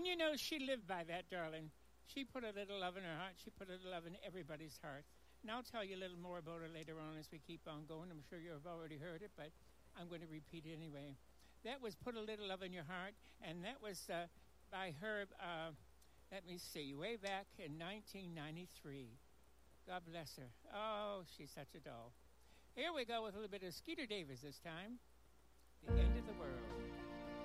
And you know, she lived by that, darling. She put a little love in her heart. She put a little love in everybody's heart. And I'll tell you a little more about her later on as we keep on going. I'm sure you've already heard it, but I'm going to repeat it anyway. That was Put a Little Love in Your Heart, and that was by her, let me see, way back in 1993. God bless her. Oh, she's such a doll. Here we go with a little bit of Skeeter Davis this time. The End of the World.